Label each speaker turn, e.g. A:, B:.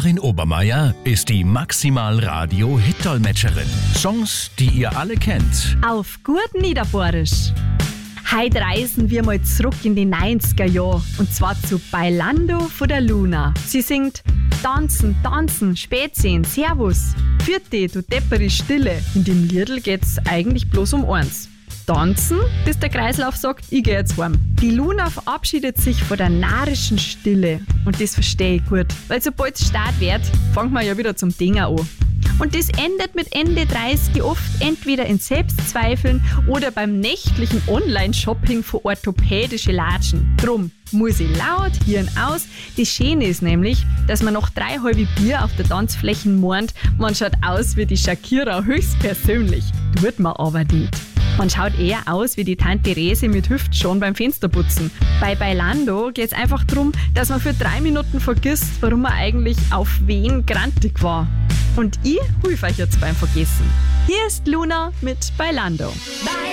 A: Karin Obermeier ist die Maximal-Radio-Hit-Dolmetscherin. Songs, die ihr alle kennt.
B: Auf gut Niederbohrisch. Heute reisen wir mal zurück in die 90er Jahre. Und zwar zu Bailando von der Luna. Sie singt: Tanzen, tanzen, Spätsehen, Servus. Vierte, du deppere Stille. In dem Liedl geht's eigentlich bloß um eins: Tanzen, bis der Kreislauf sagt, ich geh jetzt heim. Die Luna verabschiedet sich von der narrischen Stille. Und das verstehe ich gut. Weil sobald es Start wird, fangen wir ja wieder zum Dinger an. Und das endet mit Ende 30 oft entweder in Selbstzweifeln oder beim nächtlichen Online-Shopping für orthopädische Latschen. Drum muss ich laut, Hirn aus. Das Schöne ist nämlich, dass man nach 3 halbe Bier auf der Tanzfläche meint, man schaut aus wie die Shakira höchstpersönlich. Tut man aber nicht. Man schaut eher aus wie die Tante Therese mit Hüftschon beim Fensterputzen. Bei Bailando geht es einfach darum, dass man für 3 Minuten vergisst, warum man eigentlich auf wen grantig war. Und ich helfe euch jetzt beim Vergessen. Hier ist Luna mit Bailando.